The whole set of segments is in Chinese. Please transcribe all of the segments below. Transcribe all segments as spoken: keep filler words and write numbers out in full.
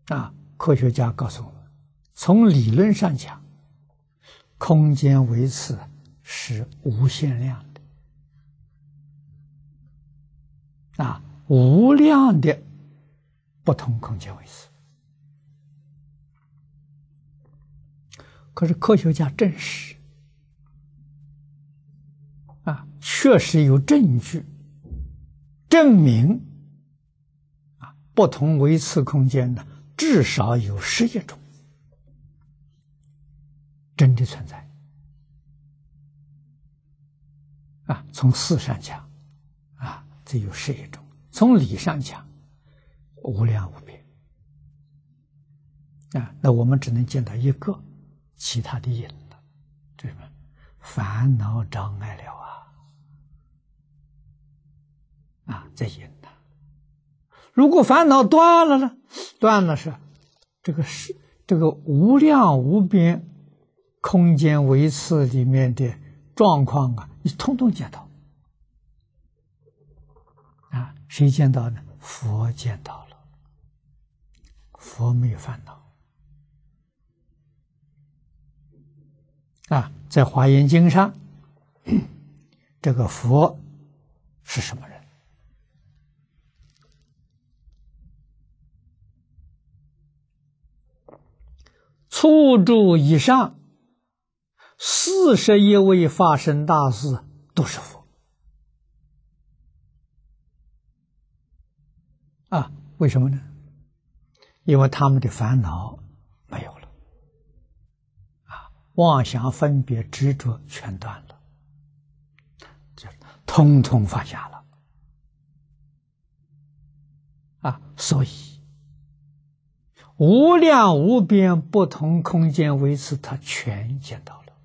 啊，科学家告诉我们，从理论上讲，空间维次是无限量的，啊，无量的不同空间维次。可是科学家证实，啊，确实有证据证明，啊，不同维次空间呢，至少有十亿种，真的存在。啊，从事上讲，啊，这有十亿种；从理上讲，无量无边。啊，那我们只能见到一个，其他的隐了，这什么？烦恼障碍了啊！啊，这隐了。如果烦恼断了呢？断了是这个是这个无量无边空间维次里面的状况啊，你通通见到。啊，谁见到呢？佛见到了。佛没有烦恼。啊，在《华严经》上，这个佛是什么人？初住以上四十一位法身大士都是佛。啊，为什么呢？因为他们的烦恼没有了。妄想分别执着全断了，就通通放下了啊！所以无量无边不同空间维次，他全见到了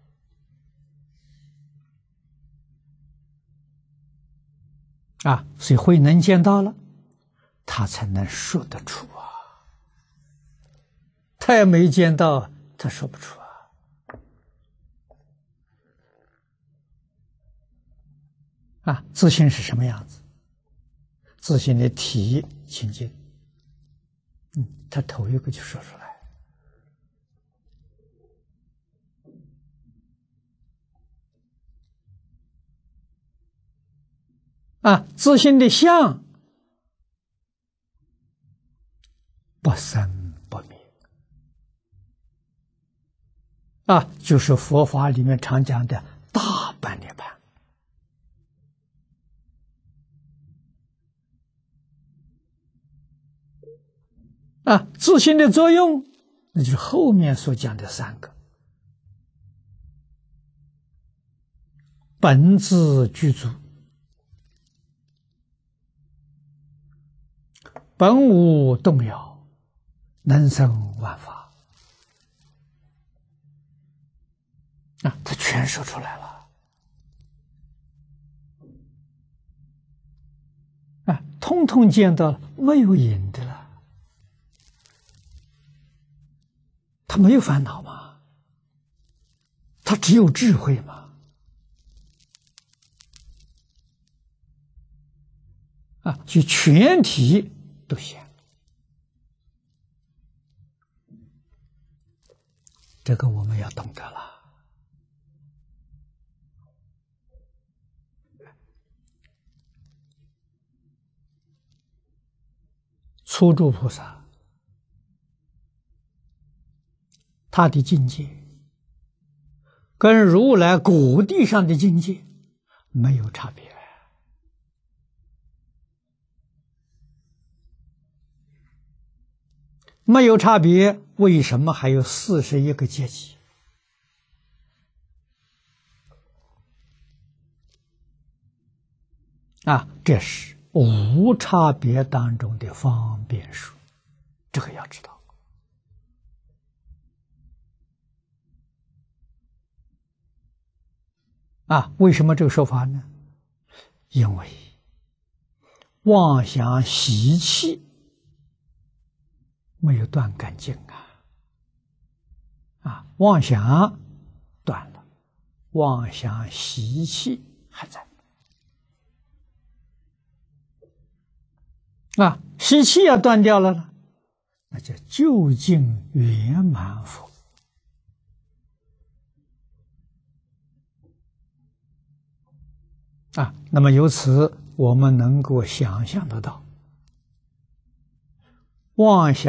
啊！所以慧能见到了，他才能说得出啊！他也没见到，他说不出啊！啊，自信是什么样子？自信的体清净，嗯，他头一个就说出来。啊，自信的相不生不灭，啊，就是佛法里面常讲的大般涅槃。啊，自信的作用，那就是后面所讲的三个：本自具足，本无动摇，能生万法。啊，他全说出来了。啊，通通见到了，没有隐的了。他没有烦恼吗？他只有智慧吗？啊，就全体都显。这个我们要懂得了。初住菩萨，他的境界跟如来果地上的境界没有差别，没有差别，为什么还有四十一个阶级？啊，这是无差别当中的方便数，这个要知道。啊，为什么这个说法呢？因为妄想习气没有断干净啊！啊，妄想断了，妄想习气还在。啊，习气要断掉了呢， 那叫究竟圆满佛。啊，那么由此我们能够想象得到，妄想